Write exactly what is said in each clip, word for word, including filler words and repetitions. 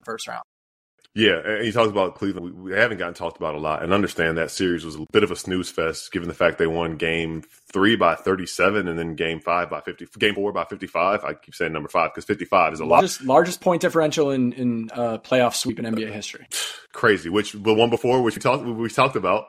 first round. Yeah, and he talks about Cleveland. We haven't gotten talked about a lot, and understand that series was a bit of a snooze fest, given the fact they won Game Three by thirty-seven, and then Game Five by fifty, Game Four by fifty-five. I keep saying number five because fifty-five is a largest, lot. Largest point differential in in uh, playoff sweep in N B A history. Crazy. Which the one before, which we talked we talked about.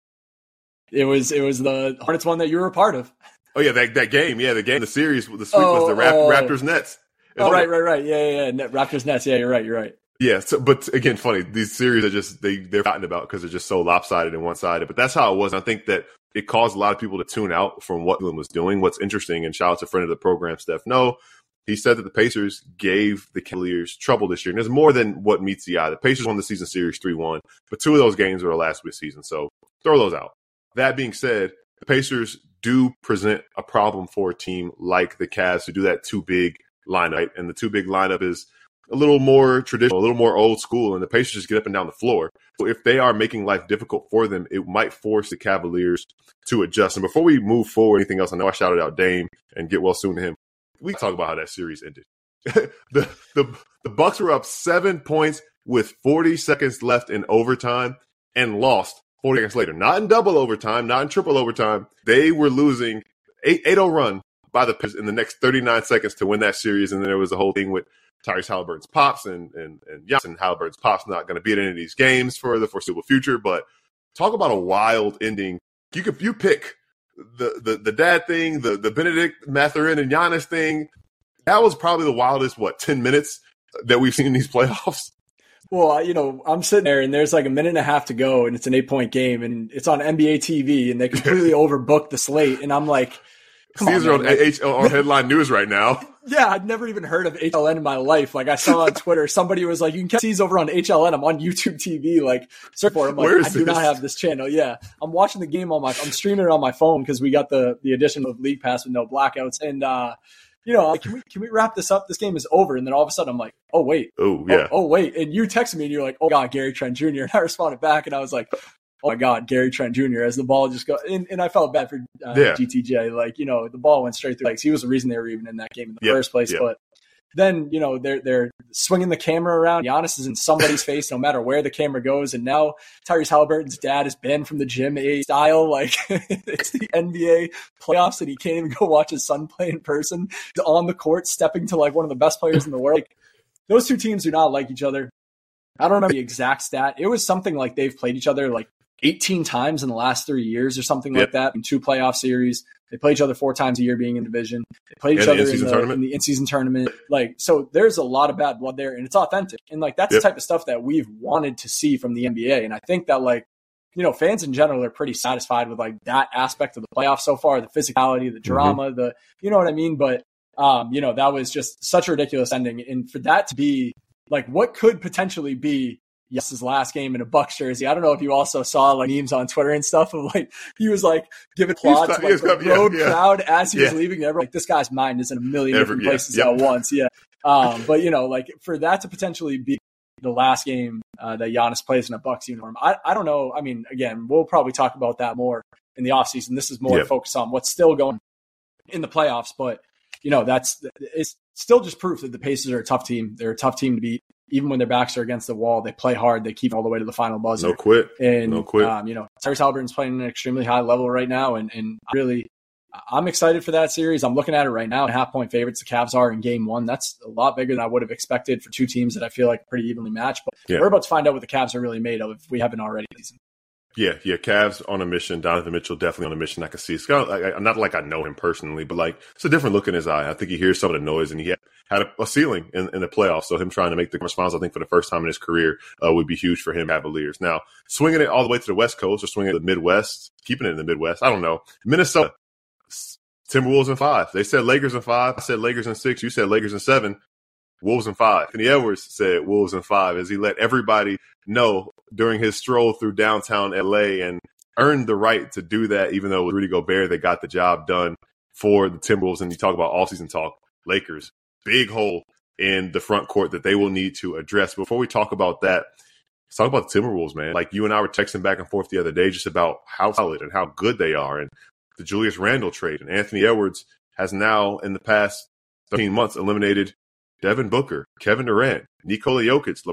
It was it was the Hornets one that you were a part of. Oh yeah, that that game. Yeah, the game, the series, the sweep oh, was the Rap- oh. Raptors Nets. Oh right, right, right. Yeah, yeah, yeah. Raptors Nets. Yeah, you're right. You're right. Yeah, so, but again, funny, these series are just, they, they're forgotten about because they're just so lopsided and one-sided. But that's how it was. And I think that it caused a lot of people to tune out from what Cleveland was doing. What's interesting, and shout out to a friend of the program, Steph No, he said that the Pacers gave the Cavaliers trouble this year. And there's more than what meets the eye. The Pacers won the season series three one, but two of those games were last week's season. So throw those out. That being said, the Pacers do present a problem for a team like the Cavs to do that too big lineup. Right? And the too big lineup is a little more traditional, a little more old school, and the Pacers just get up and down the floor. So if they are making life difficult for them, it might force the Cavaliers to adjust. And before we move forward, anything else, I know I shouted out Dame and get well soon to him. We can talk about how that series ended. the, the the Bucks were up seven points with forty seconds left in overtime and lost forty seconds later. Not in double overtime, not in triple overtime. They were losing eight oh run by the Pacers in the next thirty-nine seconds to win that series. And then there was a whole thing with Tyrese Halliburton's pops and and and Giannis Halliburton's pops not going to be at any of these games for the foreseeable future. But talk about a wild ending. You could you pick the the the dad thing, the the Benedict Mathurin and Giannis thing. That was probably the wildest what ten minutes that we've seen in these playoffs. Well, you know, I'm sitting there and there's like a minute and a half to go, and it's an eight point game, and it's on N B A T V, and they completely overbooked the slate, and I'm like. Come Caesar on, on, H- on headline news right now. Yeah, I'd never even heard of H L N in my life. Like I saw on Twitter, somebody was like, "You can catch these over on H L N." I'm on YouTube T V, like search for it. I'm like, Where is I do this? not have this channel. Yeah, I'm watching the game on my. I'm streaming it on my phone because we got the the addition of League Pass with no blackouts. And uh, you know, like, can we can we wrap this up? This game is over. And then all of a sudden, I'm like, oh wait, oh yeah, oh, oh wait. And you texted me, and you're like, oh god, Gary Trent Junior And I responded back, and I was like. Oh my God, Gary Trent Junior As the ball just go, and, and I felt bad for uh, yeah. G T J. Like, you know, the ball went straight through legs. He was the reason they were even in that game in the yep. first place. Yep. But then, you know, they're they're swinging the camera around. Giannis is in somebody's face, no matter where the camera goes. And now Tyrese Halliburton's dad is banned from the gym A style. Like it's the N B A playoffs, and he can't even go watch his son play in person. He's on the court, stepping to like one of the best players in the world. Like, those two teams do not like each other. I don't remember the exact stat. It was something like they've played each other like eighteen times in the last three years or something yep. like that in two playoff series. They play each other four times a year being in division. They play each and other the in, the, in the in-season tournament. Like, so there's a lot of bad blood there, and it's authentic. And like, that's yep. the type of stuff that we've wanted to see from the N B A. And I think that like, you know, fans in general are pretty satisfied with like that aspect of the playoffs so far, the physicality, the drama, mm-hmm. the, you know what I mean? But, um, you know, that was just such a ridiculous ending. And for that to be like, what could potentially be Yes' last game in a Bucks jersey. I don't know if you also saw like memes on Twitter and stuff of like he was like giving applause to like, the yeah, road yeah. crowd as he yeah. was leaving. Everyone like this guy's mind is in a million Every, different yeah. places yep. at once. Yeah, um, but you know, like for that to potentially be the last game uh, that Giannis plays in a Bucks uniform, I I don't know. I mean, again, we'll probably talk about that more in the offseason. This is more yep. focused on what's still going in the playoffs, but you know, that's it's still just proof that the Pacers are a tough team. They're a tough team to beat. Even when their backs are against the wall, they play hard. They keep all the way to the final buzzer. No quit. And, no quit. Um, you know, Tyrese Halliburton's playing at an extremely high level right now. And, and really, I'm excited for that series. I'm looking at it right now. Half point favorites the Cavs are in game one. That's a lot bigger than I would have expected for two teams that I feel like are pretty evenly matched. But yeah. we're about to find out what the Cavs are really made of if we haven't already. Yeah, yeah, Cavs on a mission. Donovan Mitchell definitely on a mission. I can see. It's kind of like, not like I know him personally, but like it's a different look in his eye. I think he hears some of the noise, and he had, had a, a ceiling in, in the playoffs. So him trying to make the conference finals, I think for the first time in his career, uh, would be huge for him. Cavaliers now swinging it all the way to the West Coast, or swinging it to the Midwest, keeping it in the Midwest. I don't know. Minnesota, Timberwolves in five. They said Lakers in five. I said Lakers in six. You said Lakers in seven. Wolves in five. Anthony Edwards said Wolves in five as he let everybody know during his stroll through downtown L A and earned the right to do that, even though it was Rudy Gobert that got the job done for the Timberwolves. And you talk about all-season talk, Lakers, big hole in the front court that they will need to address. Before we talk about that, let's talk about the Timberwolves, man. Like you and I were texting back and forth the other day just about how solid and how good they are, and the Julius Randle trade. And Anthony Edwards has now, in the past thirteen months, eliminated Devin Booker, Kevin Durant, Nikola Jokic,